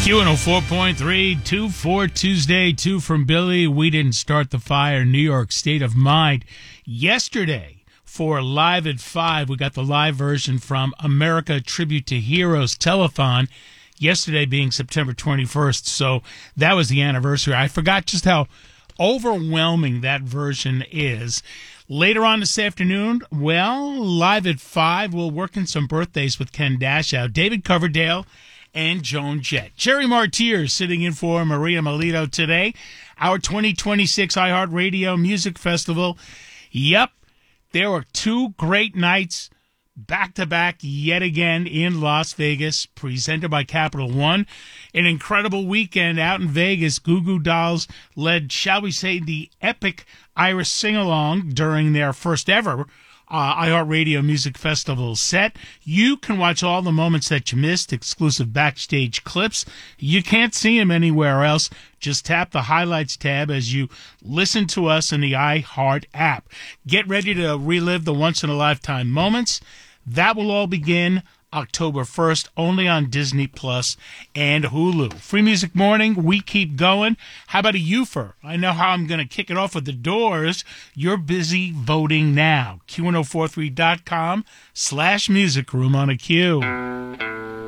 Q104.3, 2 for Tuesday, 2 from Billy. We didn't start the fire. New York State of Mind. Yesterday, for Live at 5, we got the live version from America Tribute to Heroes Telethon. Yesterday being September 21st, so that was the anniversary. I forgot just how overwhelming that version is. Later on this afternoon, Live at 5, we'll work in some birthdays with Ken Dashow, David Coverdale, and Joan Jett. Jerry Martyr sitting in for Maria Melito today. Our 2026 iHeartRadio Music Festival. Yep, there were two great nights back-to-back yet again in Las Vegas, presented by Capital One. An incredible weekend out in Vegas. Goo Goo Dolls led, shall we say, the epic Irish sing-along during their first ever iHeartRadio Music Festival set. You can watch all the moments that you missed, exclusive backstage clips. You can't see them anywhere else. Just tap the highlights tab as you listen to us in the iHeart app. Get ready to relive the once-in-a-lifetime moments. That will all begin October 1st, only on Disney Plus and Hulu. Free Music Morning, we keep going. How about a Ufer? I know how I'm going to kick it off with the Doors. You're busy voting now. Q1043.com/music room on a Q.